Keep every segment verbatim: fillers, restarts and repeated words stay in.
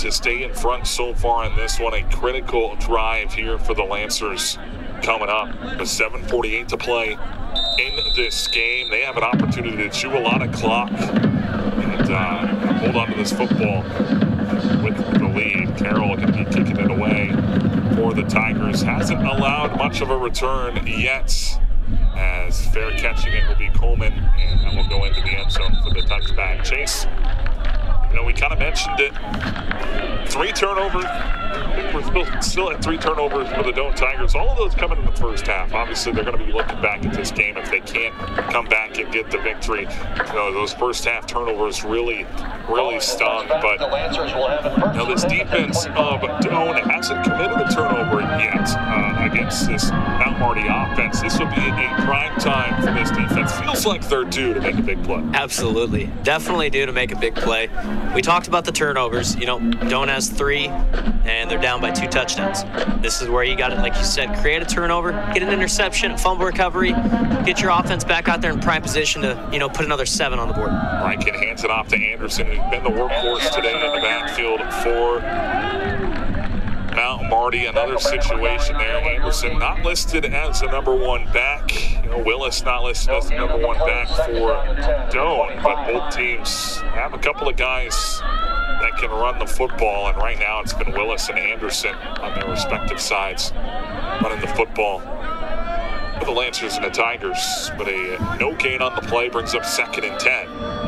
to stay in front so far in this one. A critical drive here for the Lancers coming up with seven forty-eight to play in this game. They have an opportunity to chew a lot of clock and uh, hold on to this football with the lead. Carroll going to be kicking it away for the Tigers. Hasn't allowed much of a return yet, as fair catching it will be Coleman, and that will go into the end zone for the touchback. Chase, you know, we kind of mentioned it. Three turnovers. I think we're still, still at three turnovers for the Doane Tigers. All of those coming in the first half. Obviously, they're going to be looking back at this game if they can't come back and get the victory. You know, those first half turnovers really, really stung. But, you know, this defense of Doane hasn't committed a turnover yet uh, against this Mount Marty offense. This will be a prime time for this defense. Feels like they're due to make a big play. Absolutely. Definitely due to make a big play. We talked about the turnovers. You know, Doane has three, and they're down by two touchdowns. This is where you got it, like you said, create a turnover, get an interception, fumble recovery, get your offense back out there in prime position to, you know, put another seven on the board. Rankin hands it off to Anderson, who's been the workhorse today in the backfield for Mount Marty. Another situation there. Anderson not listed as the number one back. You know, Willis not listed as the number one back for Doane, but both teams have a couple of guys that can run the football, and right now it's been Willis and Anderson on their respective sides running the football for the Lancers and the Tigers. But a no gain on the play brings up second and ten.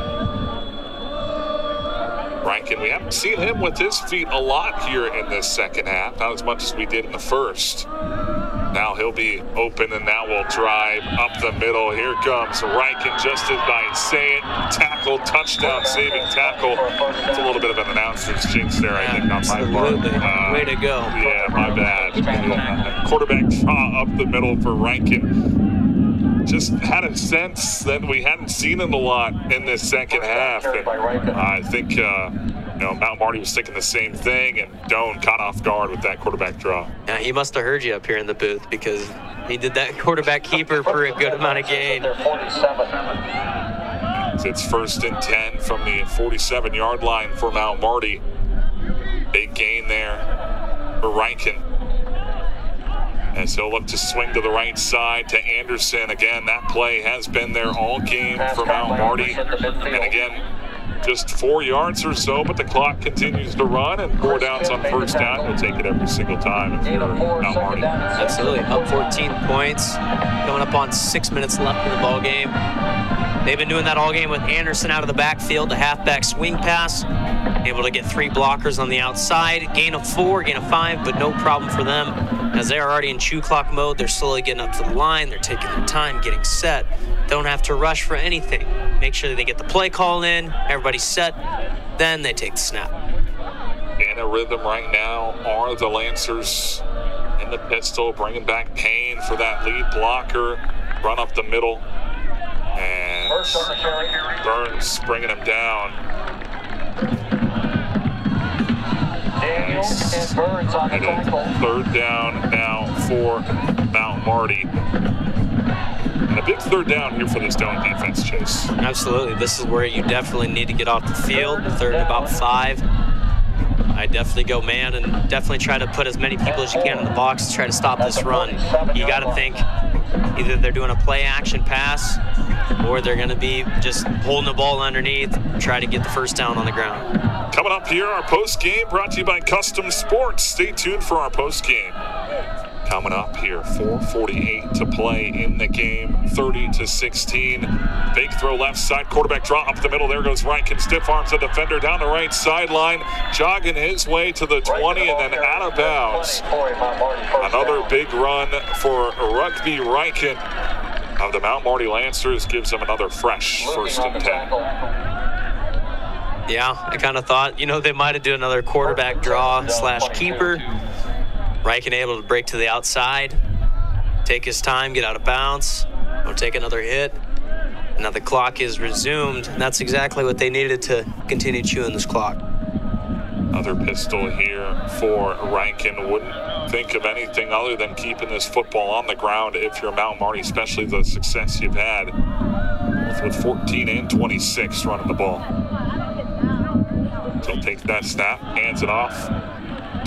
Rankin, we haven't seen him with his feet a lot here in this second half, not as much as we did in the first. Now he'll be open, and now we'll drive up the middle. Here comes Rankin, just as I say it. Tackle, touchdown, saving tackle. It's a little bit of an announcer's jinx there, I think, on my part. Uh, Way to go. Yeah, my bad. Quarterback draw up the middle for Rankin. Just had a sense that we hadn't seen it a lot in this second half. And I think, uh, you know, Mount Marty was thinking the same thing, and Doane caught off guard with that quarterback draw. Yeah, he must have heard you up here in the booth, because he did that quarterback keeper for a good amount of gain. It's first and ten from the forty-seven-yard line for Mount Marty. Big gain there for Rankin, as he'll look to swing to the right side to Anderson. Again, that play has been there all game for Mount Marty. And again, just four yards or so, but the clock continues to run, and four downs on first down. We'll take it every single time if you're Mount Marty. Absolutely. Up fourteen points, coming up on six minutes left in the ball game. They've been doing that all game with Anderson out of the backfield, the halfback swing pass, able to get three blockers on the outside, gain of four, gain of five, but no problem for them, as they're already in chew clock mode. They're slowly getting up to the line. They're taking their time, getting set. Don't have to rush for anything. Make sure that they get the play call in, everybody's set, then they take the snap. In a rhythm right now are the Lancers in the pistol, bringing back Payne for that lead blocker, run up the middle, and Burns bringing him down. And Burns on the tackle. Third down now for Mount Marty. And a big third down here for this Doane defense, Chase. Absolutely. This is where you definitely need to get off the field. Third and about five. I definitely go man and definitely try to put as many people as you can in the box to try to stop this run. You got to think either they're doing a play action pass or they're going to be just holding the ball underneath, try to get the first down on the ground. Coming up here, our post game brought to you by Custom Sports. Stay tuned for our post game. Coming up here, four forty-eight to play in the game, thirty to sixteen. Big throw left side, quarterback draw up the middle. There goes Rankin, stiff arms the defender down the right sideline, jogging his way to the twenty and then out of bounds. Another big run for Rugby Rankin of the Mount Marty Lancers gives them another fresh first and ten. Yeah, I kind of thought, you know, they might have done another quarterback draw slash keeper. Rankin able to break to the outside, take his time, get out of bounds, don't take another hit. Now the clock is resumed, and that's exactly what they needed to continue chewing this clock. Another pistol here for Rankin. Wouldn't think of anything other than keeping this football on the ground if you're Mount Marty, especially the success you've had with fourteen and twenty-six running the ball. So takes that snap, hands it off.